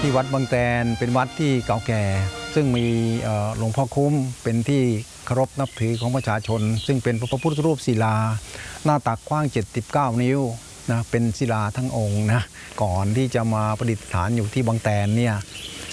ที่วัดบางแตนเป็นวัดที่เก่าแก่ ซึ่งมีหลวงพ่อคุ้มเป็นที่เคารพนับถือของประชาชน ซึ่งเป็นพระพุทธรูปศิลาหน้าตักกว้าง79 นิ้วนะเป็นศิลาทั้งองค์นะก่อนที่จะมาประดิษฐานอยู่ที่บางแตนเนี่ย